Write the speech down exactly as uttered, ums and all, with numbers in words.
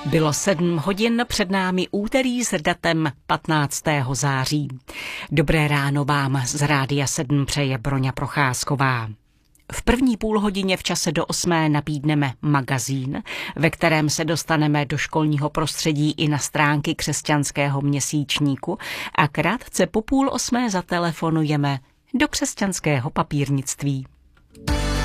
Bylo sedm hodin, před námi úterý s datem patnáctého září. Dobré ráno vám z Rádia sedm přeje Broňa Procházková. V první půlhodině v čase do osmé nabídneme magazín, ve kterém se dostaneme do školního prostředí i na stránky křesťanského měsíčníku a krátce po půl osmé zatelefonujeme do křesťanského papírnictví.